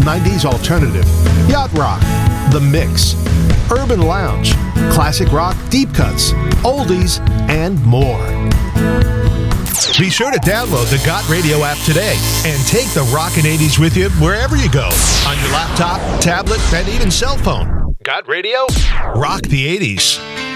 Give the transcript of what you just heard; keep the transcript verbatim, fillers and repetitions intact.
nineties alternative, yacht rock, the mix, urban lounge, classic rock, deep cuts, oldies, and more. Be sure to download the Got Radio app today and take the rockin' eighties with you wherever you go. On your laptop, tablet, and even cell phone. Got Radio? Rock the eighties.